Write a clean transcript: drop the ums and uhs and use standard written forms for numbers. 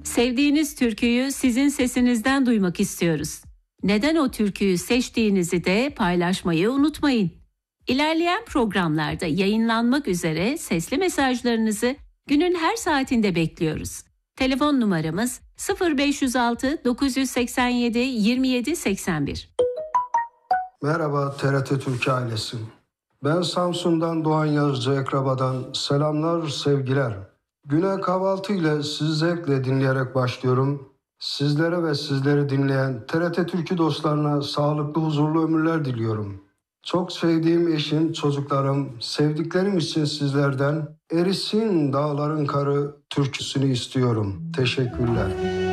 Sevdiğiniz türküyü sizin sesinizden duymak istiyoruz. Neden o türküyü seçtiğinizi de paylaşmayı unutmayın. İlerleyen programlarda yayınlanmak üzere sesli mesajlarınızı günün her saatinde bekliyoruz. Telefon numaramız 0506 987 27 81. Merhaba TRT Türkiye ailesi. Ben Samsun'dan Doğan Yazıcı Ekraba'dan selamlar, sevgiler. Güne kahvaltı ile sizi zevkle dinleyerek başlıyorum. Sizlere ve sizleri dinleyen TRT Türkü dostlarına sağlıklı, huzurlu ömürler diliyorum. Çok sevdiğim eşim, çocuklarım, sevdiklerim için sizlerden Erisin Dağların Karı türküsünü istiyorum. Teşekkürler.